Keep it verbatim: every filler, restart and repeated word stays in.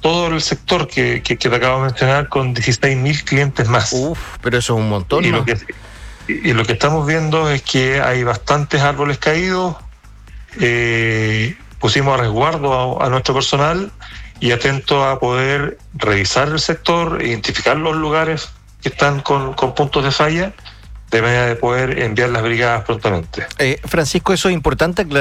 todo el sector que, que, que te acabo de mencionar, con dieciséis mil clientes más. Uf, pero eso es un montón, y ¿no? Lo que, y lo que estamos viendo es que hay bastantes árboles caídos. Eh, pusimos a resguardo a, a nuestro personal y atento a poder revisar el sector, identificar los lugares que están con, con puntos de falla, de manera de poder enviar las brigadas prontamente. Eh, Francisco, eso es importante aclarar.